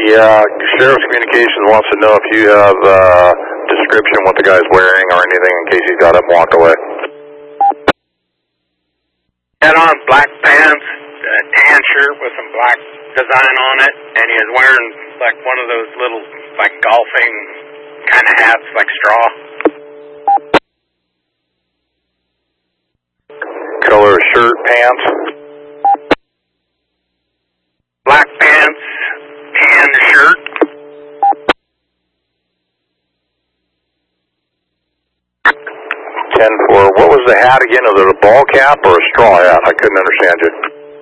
Yeah, Sheriff's Communications wants to know if you have description what the guy's wearing or anything in case he's got up and walked away. Had on black pants, a tan shirt with some black design on it, and he was wearing like one of those little like golfing kind of hats, like straw. Color shirt, pants? Black pants, tan shirt. What was the hat again? Was it a ball cap or a straw hat? I couldn't understand you.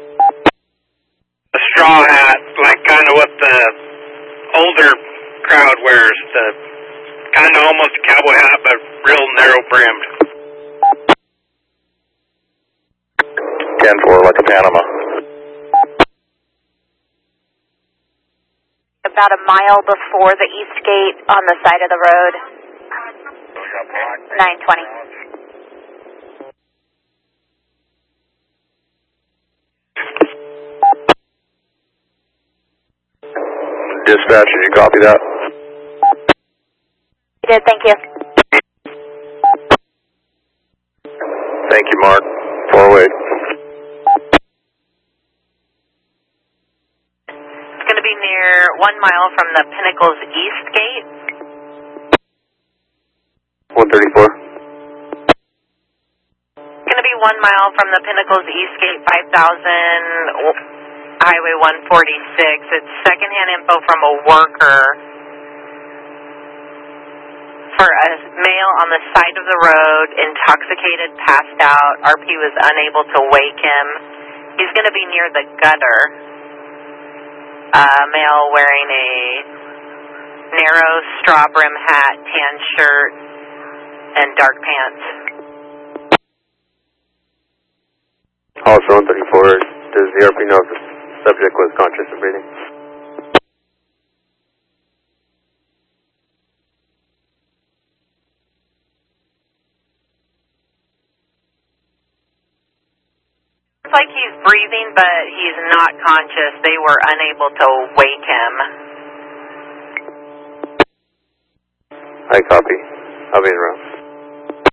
A straw hat, like kind of what the older crowd wears. The kind of almost a cowboy hat, but real narrow brimmed. 10-4, like a Panama. About a mile before the east gate on the side of the road. 920. Dispatch, did you copy that? You did, thank you. Thank you, Mark. 408. It's going to be near 1 mile from the Pinnacles East Gate. 134. It's going to be 1 mile from the Pinnacles East Gate, 5000 Highway 146. It's secondhand info from a worker for a male on the side of the road, intoxicated, passed out. RP was unable to wake him. He's going to be near the gutter. Male wearing a narrow straw brim hat, tan shirt, and dark pants. Also 134, does the RP know if the subject was conscious and breathing? Looks like he's breathing, but he's not conscious. They were unable to wake him. I copy. I'll be in route.